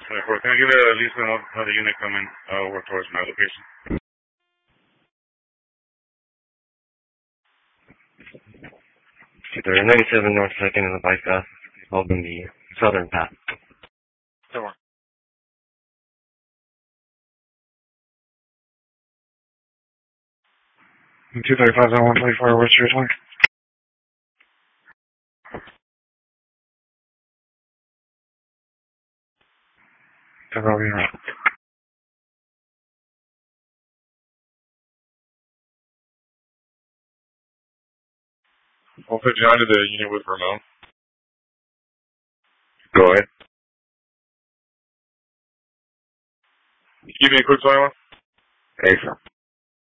Can I get at least another unit coming over towards my location? There 97 North 2nd in the bike path, holding the southern path. Sure. 235 124, what's your time? Take over your route. 159 to the unit with Ramon. Go ahead. Give me a quick timeline. Hey, sir.